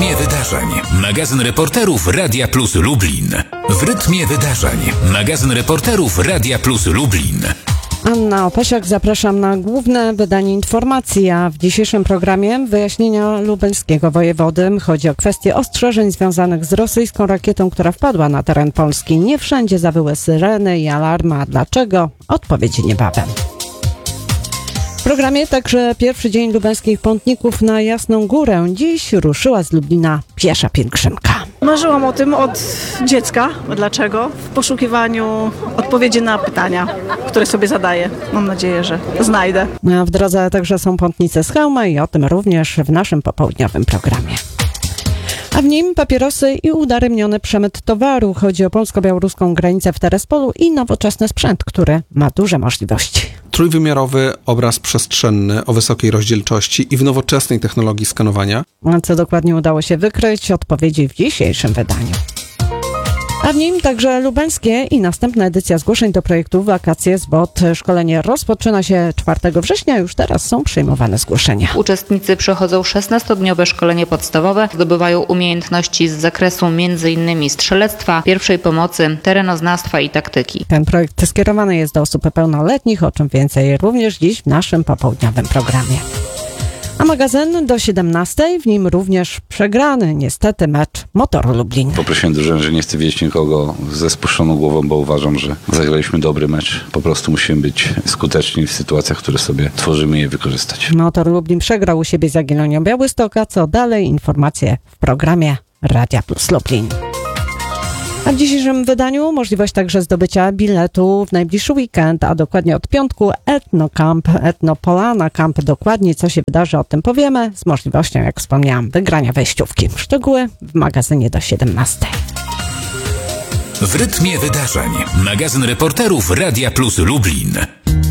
rytmie wydarzeń. Magazyn reporterów Radia Plus Lublin. W rytmie wydarzeń. Magazyn reporterów Radia Plus Lublin. Anna Opasiak, zapraszam na główne wydanie informacji, a w dzisiejszym programie wyjaśnienia lubelskiego wojewody. Chodzi o kwestie ostrzeżeń związanych z rosyjską rakietą, która wpadła na teren Polski. Nie wszędzie zawyły syreny i alarmy, a dlaczego? Odpowiedzi niebawem. W programie także pierwszy dzień lubelskich pątników na Jasną Górę. Dziś ruszyła z Lublina piesza pielgrzymka. Marzyłam o tym od dziecka. Dlaczego? W poszukiwaniu odpowiedzi na pytania, które sobie zadaję. Mam nadzieję, że znajdę. A w drodze także są pątnicy z Chełma i o tym również w naszym popołudniowym programie. A w nim papierosy i udaremniony przemyt towaru. Chodzi o polsko-białoruską granicę w Terespolu i nowoczesny sprzęt, który ma duże możliwości. Trójwymiarowy obraz przestrzenny o wysokiej rozdzielczości i w nowoczesnej technologii skanowania. A co dokładnie udało się wykryć? Odpowiedzi w dzisiejszym wydaniu. A w nim także lubelskie i następna edycja zgłoszeń do projektu Wakacje z WOT. Szkolenie rozpoczyna się 4 września, już teraz są przyjmowane zgłoszenia. Uczestnicy przechodzą 16-dniowe szkolenie podstawowe, zdobywają umiejętności z zakresu m.in. strzelectwa, pierwszej pomocy, terenoznawstwa i taktyki. Ten projekt skierowany jest do osób pełnoletnich, o czym więcej również dziś w naszym popołudniowym programie. A magazyn do 17, w nim również przegrany niestety mecz Motoru Lublin. Poprosiłem drużynę, że nie chcę widzieć nikogo ze spuszczoną głową, bo uważam, że zagraliśmy dobry mecz. Po prostu musimy być skuteczni w sytuacjach, które sobie tworzymy i je wykorzystać. Motor Lublin przegrał u siebie z Jagiellonią Białystok, a co dalej? Informacje w programie Radia Plus Lublin. A w dzisiejszym wydaniu możliwość także zdobycia biletu w najbliższy weekend, a dokładnie od piątku Etnocamp, Etnopolana Camp. Dokładnie co się wydarzy, o tym powiemy, z możliwością, jak wspomniałam, wygrania wejściówki. Szczegóły w magazynie do 17. W rytmie wydarzeń. Magazyn reporterów Radia Plus Lublin.